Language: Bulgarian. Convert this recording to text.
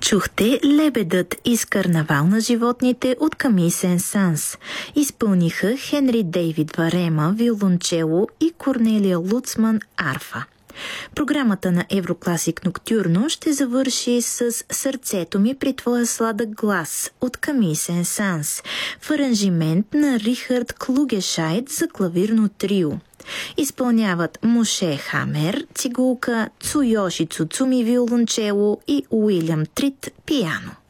Чухте "Лебедът" из "Карнавал на животните" от Камий Сен-Санс. Изпълниха Хенри Дейвид Варема виолончело и Корнелия Луцман арфа. Програмата на Еврокласик Ноктюрно ще завърши с "Сърцето ми при твоя сладък глас" от Камий Сен-Санс в аранжимент на Рихард Клугешайд за клавирно трио. Изпълняват Моше Хамер цигулка, Цуйоши Цуцуми виолончело и Уилям Трит пиано.